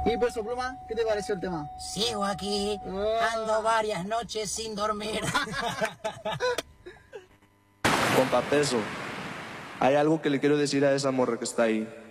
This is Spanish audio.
Y Peso Pluma, ¿qué te pareció el tema? Sigo aquí, ando varias noches sin dormir. Compa Peso, hay algo que le quiero decir a esa morra que está ahí.